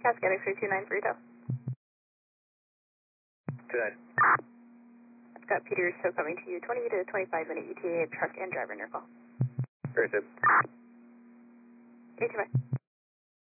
Cascade X-ray 293 Tow. Good. Got Peter so coming to you, 20 to 25 minute ETA, truck and driver in your call. Very good. 825.